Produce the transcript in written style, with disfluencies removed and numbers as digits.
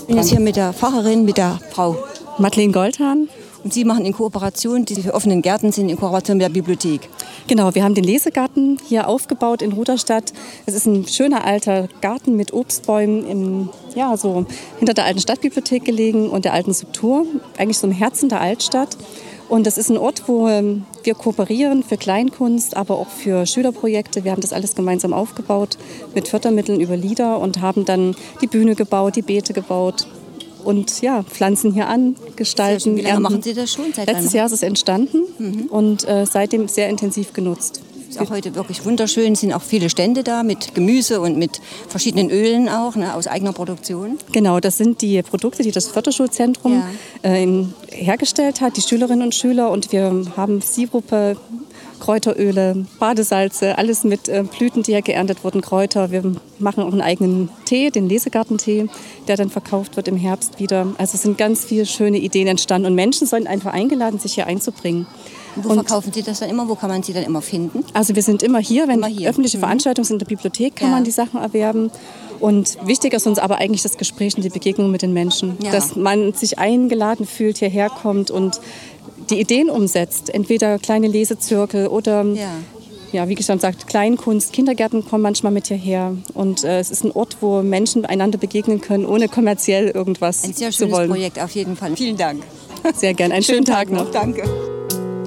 Ich bin jetzt hier mit der Pfarrerin, mit der Frau Madeleine Goldhahn. Und Sie machen in Kooperation, diese offenen Gärten sind in Kooperation mit der Bibliothek. Genau, wir haben den Lesegarten hier aufgebaut in Rudolstadt. Es ist ein schöner alter Garten mit Obstbäumen so hinter der alten Stadtbibliothek gelegen und der alten Subtur, eigentlich so im Herzen der Altstadt. Und das ist ein Ort, wo wir kooperieren für Kleinkunst, aber auch für Schülerprojekte. Wir haben das alles gemeinsam aufgebaut mit Fördermitteln über Lieder und haben dann die Bühne gebaut, die Beete gebaut. Und pflanzen hier an, gestalten. Wie lange machen Sie das schon? Letztes Jahr ist es entstanden und seitdem sehr intensiv genutzt. Ist auch heute wirklich wunderschön. Es sind auch viele Stände da mit Gemüse und mit verschiedenen Ölen auch, aus eigener Produktion. Genau, das sind die Produkte, die das Förderschulzentrum hergestellt hat, die Schülerinnen und Schüler. Und wir haben Sirupe, Kräuteröle, Badesalze, alles mit Blüten, die ja geerntet wurden, Kräuter. Wir machen auch einen eigenen Tee, den Lesegartentee, der dann verkauft wird im Herbst wieder. Also es sind ganz viele schöne Ideen entstanden und Menschen sollen einfach eingeladen, sich hier einzubringen. Und wo verkaufen Sie das dann immer? Wo kann man Sie dann immer finden? Also wir sind immer hier, wenn öffentliche Veranstaltungen sind in der Bibliothek, kann man die Sachen erwerben. Und wichtig ist uns aber eigentlich das Gespräch und die Begegnung mit den Menschen. Ja. Dass man sich eingeladen fühlt, hierher kommt und die Ideen umsetzt. Entweder kleine Lesezirkel oder, wie gesagt, Kleinkunst. Kindergärten kommen manchmal mit hierher. Und es ist ein Ort, wo Menschen einander begegnen können, ohne kommerziell irgendwas zu wollen. Ein sehr schönes Projekt auf jeden Fall. Vielen Dank. Sehr gern. Einen schönen Tag noch. Danke.